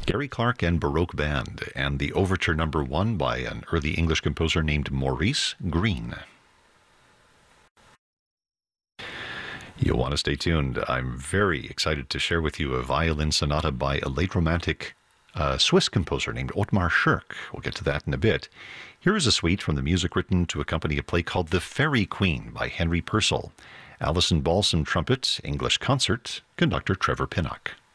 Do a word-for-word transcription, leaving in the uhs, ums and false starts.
Gary Clark and Baroque Band, and the Overture Number One by an early English composer named Maurice Green. You'll want to stay tuned. I'm very excited to share with you a violin sonata by a late Romantic uh, Swiss composer named Ottmar Schirk. We'll get to that in a bit. Here is a suite from the music written to accompany a play called The Fairy Queen by Henry Purcell. Alison Balsam trumpet, English concert, conductor Trevor Pinnock.